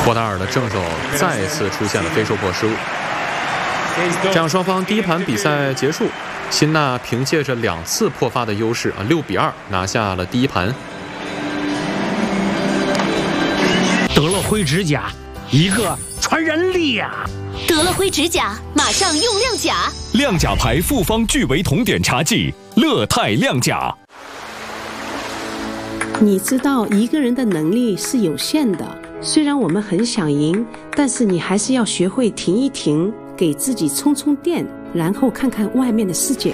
博达尔的正手再次出现了飞手破失误，这样双方第一盘比赛结束，辛纳凭借着2次破发的优势6-2拿下了第一盘。 德勒辉指甲，一个传染力呀！ 德勒辉指甲，马上用亮甲。 亮甲牌复方聚维酮碘茶剂，乐泰亮甲。 你知道一个人的能力是有限的，虽然我们很想赢，但是你还是要学会停一停，给自己充充电，然后看看外面的世界。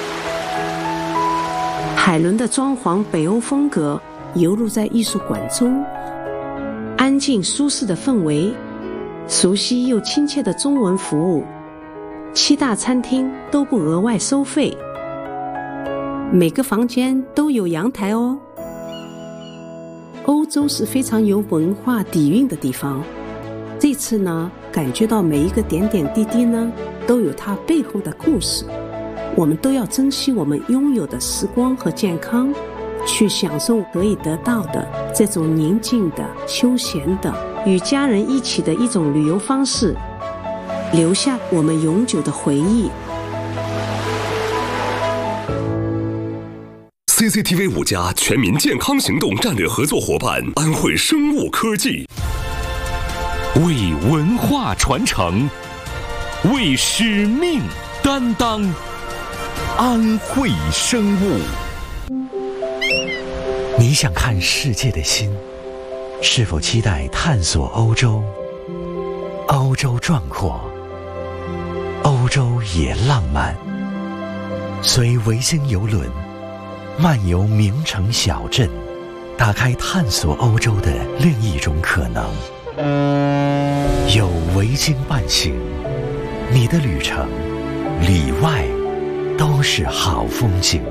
海伦的装潢北欧风格游入在艺术馆中，安静舒适的氛围，熟悉又亲切的中文服务，7大餐厅都不额外收费，每个房间都有阳台哦。欧洲是非常有文化底蕴的地方，这次呢，感觉到每一个点点滴滴呢，都有它背后的故事。我们都要珍惜我们拥有的时光和健康，去享受可以得到的这种宁静的、休闲的、与家人一起的一种旅游方式，留下我们永久的回忆。 CCTV 5家全民健康行动战略合作伙伴安慧生物科技， 为文化传承，为使命担当，安慧生物。 你想看世界的心，是否期待探索欧洲？欧洲壮阔，欧洲也浪漫。随维京邮轮漫游名城小镇，打开探索欧洲的另一种可能。有维京伴行，你的旅程里外都是好风景。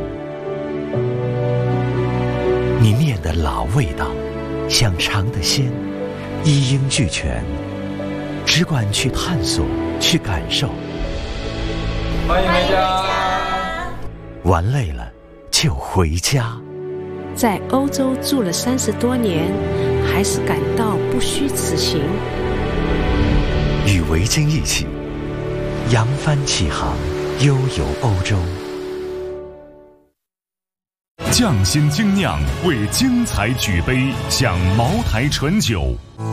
你念的老味道，想尝的鲜，一应俱全，只管去探索，去感受。 欢迎回家。 玩累了就回家。 在欧洲住了30多年，还是感到不虚此行。 与维京一起扬帆起航，悠游欧洲。 匠心精酿，为精彩举杯，向茅台醇酒。